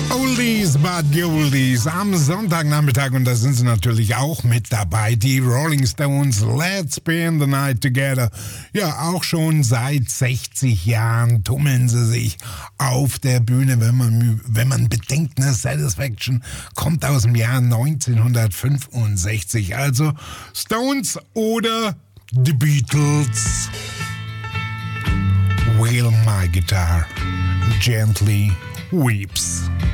Oldies but Goldies am Sonntagnachmittag und da sind sie natürlich auch mit dabei. Die Rolling Stones, Let's Spend the Night Together. Ja, auch schon seit 60 Jahren tummeln sie sich auf der Bühne, wenn man bedenkt, ne, Satisfaction kommt aus dem Jahr 1965. Also Stones oder The Beatles. Will my guitar gently weeps.